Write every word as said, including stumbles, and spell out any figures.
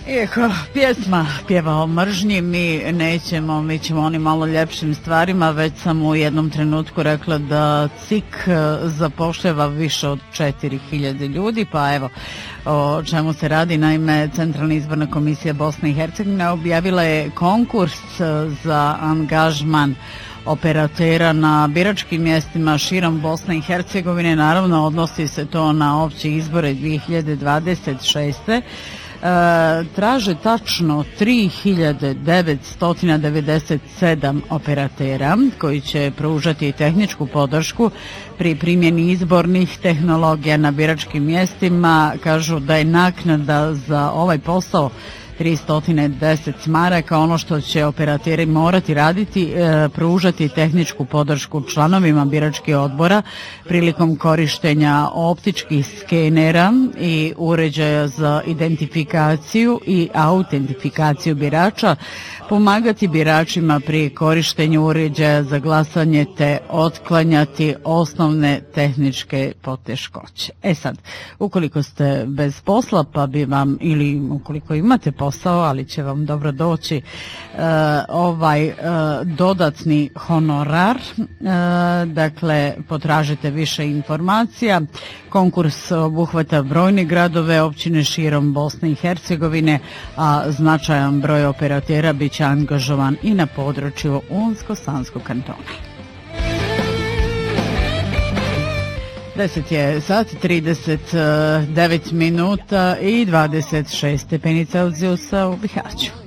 Iako pjesma pjeva o mržnji, mi nećemo, mi ćemo onim malo ljepšim stvarima. Već sam u jednom trenutku rekla da C I K zapošljava više od četiri hiljade ljudi, pa evo o čemu se radi. Naime, Centralna izborna komisija Bosne i Hercegovine objavila je konkurs za angažman operatera na biračkim mjestima širom Bosne i Hercegovine. Naravno, odnosi se to na opće izbore dvije hiljade dvadeset šeste. E, traže tačno tri hiljade devetsto devedeset sedam operatera koji će pružati tehničku podršku pri primjeni izbornih tehnologija na biračkim mjestima. Kažu da je naknada za ovaj posao tristo deset maraka. Ono što će operateri morati raditi, e, pružati tehničku podršku članovima biračkih odbora prilikom korištenja optičkih skenera i uređaja za identifikaciju i autentifikaciju birača, pomagati biračima pri korištenju uređaja za glasanje te otklanjati osnovne tehničke poteškoće. E sad, ukoliko ste bez posla, pa bi vam, ili ukoliko imate posao, ali će vam dobro doći e, ovaj e, dodatni honorar, e, dakle potražite više informacija. Konkurs obuhvata brojne gradove, općine širom Bosne i Hercegovine, a značajan broj operatera bit će angažovan i na području Unsko-Sanskog kantona. deset je sat, trideset devet minuta i dvadeset šest stepeni Celzijusa u Bihaću.